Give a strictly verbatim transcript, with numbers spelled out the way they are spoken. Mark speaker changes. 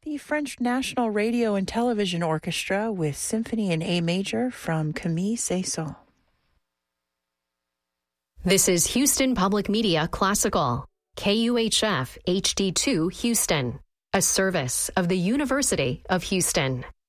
Speaker 1: The French National Radio and Television Orchestra with Symphony in A Major from Camille Saint-Saëns.
Speaker 2: This is Houston Public Media Classical, K U H F H D two Houston, a service of the University of Houston.